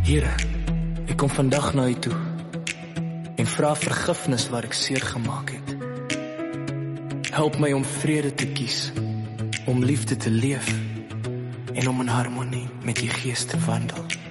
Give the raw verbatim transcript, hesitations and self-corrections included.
Here, ek kom vandag na U toe en vra vergifnis waar ek seer gemaak het. Help my om vrede te kies, om liefde te leef en om in harmonie met U Gees te wandel.